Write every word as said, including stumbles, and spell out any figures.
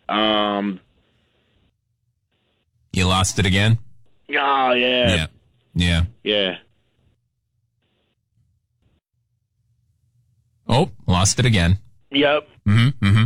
Um. You lost it again? Oh, yeah. Yeah. Yeah. Yeah. Oh, lost it again. Yep. Mm-hmm. Mm-hmm.